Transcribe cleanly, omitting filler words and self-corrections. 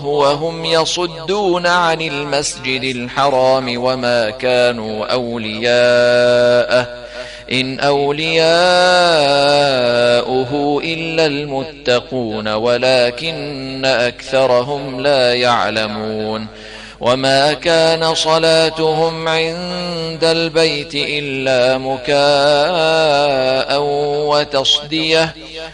وهم يصدون عن المسجد الحرام وما كانوا أولياءه إن أولياؤه إلا المتقون ولكن أكثرهم لا يعلمون وما كان صلاتهم عند البيت إلا مكاء وتصدية